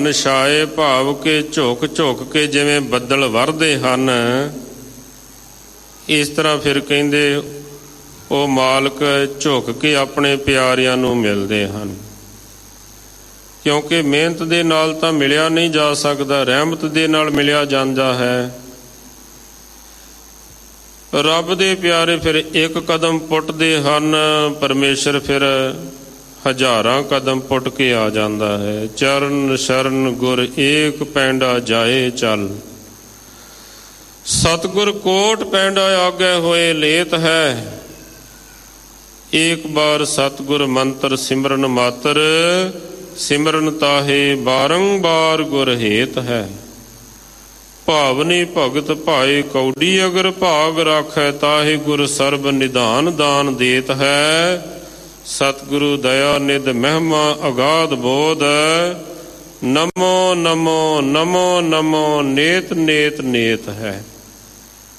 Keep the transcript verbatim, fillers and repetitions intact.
ਨਿਸ਼ਾਏ ਭਾਵ ਕੇ ਝੁਕ ਝੁਕ ਕੇ ਜਿਵੇਂ ਬੱਦਲ ਵਰਦੇ ਹਨ, ਇਸ ਤਰ੍ਹਾਂ ਫਿਰ ਕਹਿੰਦੇ ਉਹ ਮਾਲਕ ਝੁਕ ਕੇ ਆਪਣੇ ਪਿਆਰਿਆਂ ਨੂੰ ਮਿਲਦੇ ਹਨ। ਕਿਉਂਕਿ ਮਿਹਨਤ ਦੇ ਨਾਲ ਤਾਂ ਮਿਲਿਆ ਨਹੀਂ ਜਾ ਸਕਦਾ, ਰਹਿਮਤ ਦੇ ਨਾਲ ਮਿਲਿਆ ਜਾਂਦਾ ਹੈ। ਰੱਬ ਦੇ ਪਿਆਰੇ ਫਿਰ ਇੱਕ ਕਦਮ ਪੁੱਟਦੇ ਹਨ, ਪਰਮੇਸ਼ਰ ਫਿਰ ਹਜ਼ਾਰਾਂ ਕਦਮ ਪੁੱਟ ਕੇ ਆ ਜਾਂਦਾ ਹੈ। ਚਰਨ ਸ਼ਰਨ ਗੁਰ ਏਕ ਪੈਂਡਾ ਜਾਏ ਚੱਲ, ਸਤਿਗੁਰ ਕੋਟ ਪੈਂਡਾ ਆਗੇ ਹੋਏ ਲੇਤ ਹੈ। ਏਕ ਬਾਰ ਸਤਿਗੁਰ ਮੰਤਰ ਸਿਮਰਨ ਮਾਤਰ, ਸਿਮਰਨ ਤਾਹੇ ਬਾਰੰਬਾਰ ਗੁਰ ਹੇਤ ਹੈ। ਭਾਵਨੀ ਭਗਤ ਭਾਏ ਕੌਡੀ ਅਗਰ ਭਾਗ ਰਾਖੈ, ਤਾਹੇ ਗੁਰ ਸਰਬ ਨਿਧਾਨ ਦਾਨ ਦੇਤ ਹੈ। ਸਤਿਗੁਰੂ ਦਇਆ ਨਿਧ ਮਹਿਮਾ ਅਗਾਧ ਬੋਧ, ਨਮੋ ਨਮੋ ਨਮੋ ਨਮੋ ਨੇਤ ਨੇਤ ਨੇਤ ਹੈ।